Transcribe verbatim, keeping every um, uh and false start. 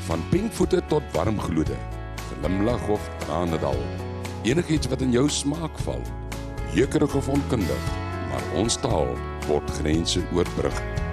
Van pinkvoete tot warmglode, glimlag of tranendal, enigiets wat in jou smaak val, jeukerig of onkundig, maar ons taal word grense oorbrug.